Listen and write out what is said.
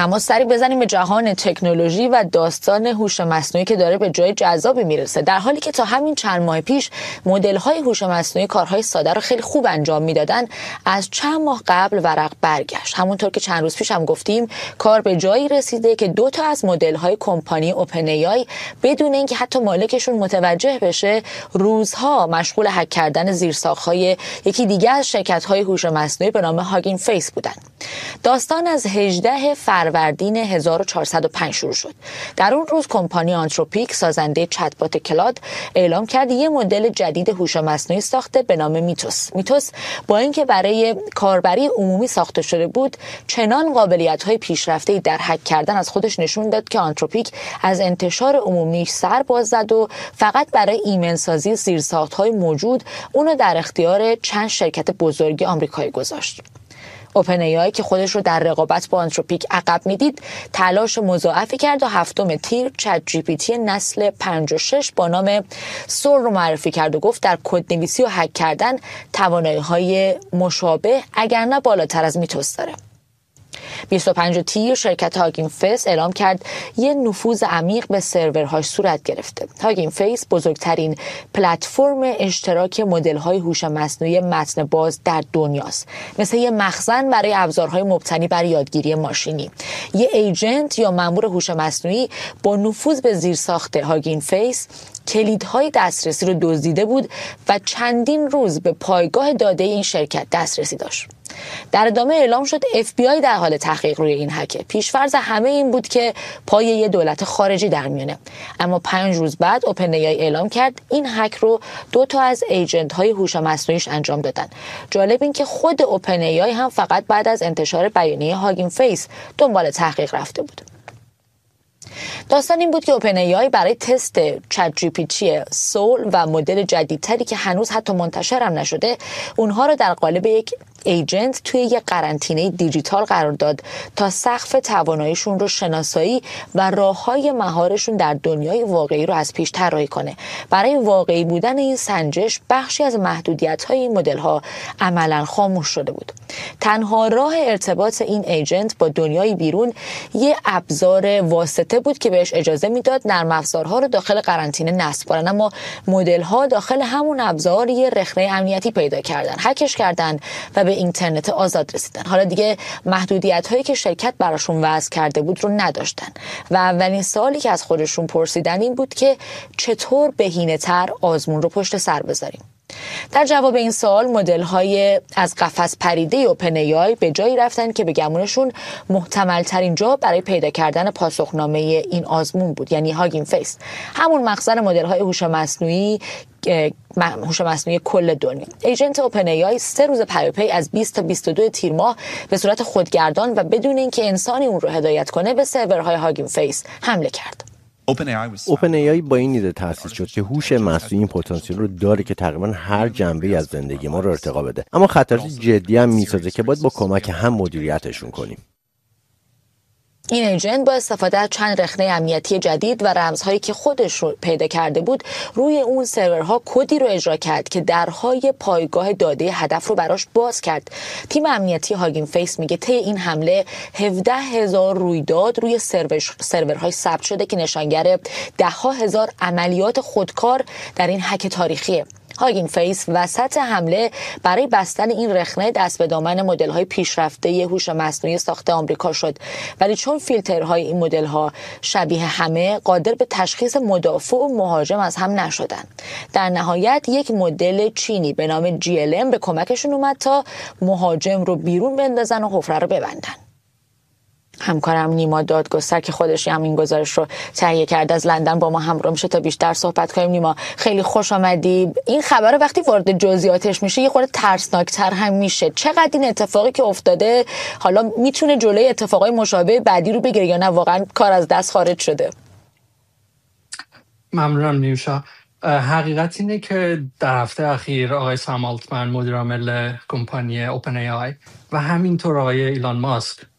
اما سری بزنیم به جهان تکنولوژی و داستان هوش مصنوعی که داره به جای جذابی میرسه. در حالی که تا همین چند ماه پیش مدل‌های هوش مصنوعی کارهای ساده رو خیلی خوب انجام میدادن، از چند ماه قبل ورق برگشت. همونطور که چند روز پیش هم گفتیم، کار به جایی رسیده که 2 تا از مدل‌های کمپانی اوپن ای آی بدون اینکه حتی مالکشون متوجه بشه، روزها مشغول هک کردن زیرساخت‌های یکی دیگه از شرکت‌های هوش مصنوعی به نام هاگین فیس بودن. داستان از 18 فروردین 1405 شروع شد. در اون روز کمپانی آنتروپیک، سازنده چت بات کلاد، اعلام کرد یه مدل جدید هوش مصنوعی ساخته به نام میتوس با اینکه برای کاربری عمومی ساخته شده بود، چنان قابلیت‌های پیشرفته‌ای در هک کردن از خودش نشون داد که آنتروپیک از انتشار عمومیش سر باز زد و فقط برای ایمن سازی زیرساخت‌های موجود اونو در اختیار چند شرکت بزرگ آمریکایی گذاشت. اوپن ای آی که خودش رو در رقابت با آنتروپیک عقب میدید، تلاش مضاعفی کرد و 7 تیر چت جی پی تی نسل 56 با نام سول رو معرفی کرد و گفت در کدنویسی و هک کردن توانایی‌های مشابه اگر نه بالاتر از میتوس داره. 25 تیر شرکت هاگین فیس اعلام کرد یه نفوذ عمیق به سرورهاش صورت گرفته. هاگین فیس بزرگترین پلتفرم اشتراک مدل‌های هوش مصنوعی متن باز در دنیاست. مثل یه مخزن برای ابزارهای مبتنی بر یادگیری ماشینی. یه ایجنت یا مأمور هوش مصنوعی با نفوذ به زیرساخت هاگین فیس کلیدهای دسترسی رو دزدیده بود و چندین روز به پایگاه داده این شرکت دسترسی داشت. در ادامه اعلام شد اف بی آی در حال تحقیق روی این هک. پیشفرض همه این بود که پای یه دولت خارجی در میونه. اما 5 روز بعد اوپن ای آی اعلام کرد این هک رو 2 تا از ایجنت های هوش مصنوعیش انجام دادن. جالب این که خود اوپن ای آی هم فقط بعد از انتشار بیانیه هاگین فیس دنبال تحقیق رفته بود. داستان این بود که اوپن ای آی برای تست چت جی پی تی سول و مدل جدیدتری که هنوز حتی منتشر هم نشده، اونها رو در قالب یک ایجنت توی یک قرنطینه دیجیتال قرار داد تا سقف تواناییشون رو شناسایی و راههای مهارشون در دنیای واقعی رو از پیش طراحی کنه. برای واقعی بودن این سنجش بخشی از محدودیت‌های این مدل‌ها عملاً خاموش شده بود. تنها راه ارتباط این ایجنت با دنیای بیرون یه ابزار واسطه بود که بهش اجازه میداد نرم افزارها رو داخل قرنطینه نصب کنن، اما مدل‌ها داخل همون ابزار یه رخنه امنیتی پیدا کردن، هکش کردن و به اینترنت آزاد رسیدن. حالا دیگه محدودیت‌هایی که شرکت براشون وضع کرده بود رو نداشتن و اولین سوالی که از خودشون پرسیدن این بود که چطور بهینه‌تر آزمون رو پشت سر بذاریم. در جواب این سوال مدل‌های از قفس پریده اوپن ای آی به جایی رفتن که به گمونشون محتمل ترین جا برای پیدا کردن پاسخنامه این آزمون بود، یعنی هاگین فیس، همون مخزن مدل‌های هوش مصنوعی کل دنیا. ایجنت اوپن ای آی 3 روز پیاپی از 20 تا 22 تیر ماه به صورت خودگردان و بدون اینکه انسانی اون رو هدایت کنه به سرورهای هاگین فیس حمله کرد. اوپن ای آی با این ایده تأسیس شد که هوش مصنوعی این پتانسیل رو داره که تقریبا هر جنبه‌ای از زندگی ما رو ارتقا بده، اما خطرات جدی هم میسازه که باید با کمک هم مدیریتشون کنیم. این ایجنت با استفاده از چند رخنه امنیتی جدید و رمزهایی که خودش رو پیدا کرده بود روی اون سرورها کدی رو اجرا کرد که درهای پایگاه داده هدف رو براش باز کرد. تیم امنیتی هاگین فیس میگه طی این حمله 17,000 رویداد روی سرورهای ثبت شده که نشانگر 10,000 عملیات خودکار در این هک تاریخیه. هاگین فیس وسط حمله برای بستن این رخنه دست به دامن مدل‌های پیشرفته هوش مصنوعی ساخته آمریکا شد، ولی چون فیلترهای این مدل‌ها شبیه همه، قادر به تشخیص مدافع و مهاجم از هم نشدن. در نهایت یک مدل چینی به نام GLM به کمکشون اومد تا مهاجم رو بیرون بندازن و حفره رو ببندن. همکارم نیما دادگستر که خودش هم این گزارش رو تهیه کرده از لندن با ما همراه میشه تا بیشتر صحبت کنیم. نیما خیلی خوش آمدی. این خبر وقتی وارد جزئیاتش میشه یه خورده ترسناکتر هم میشه. چقدر این اتفاقی که افتاده حالا میتونه جلوی اتفاقای مشابه بعدی رو بگیره یا نه واقعا کار از دست خارج شده؟ ممنونم نیوشا. حقیقت اینه که در هفته اخیر آقای سام آلتمن مدیر عامل کمپانی اوپن ای آی و همینطور آقای ایلان ماسک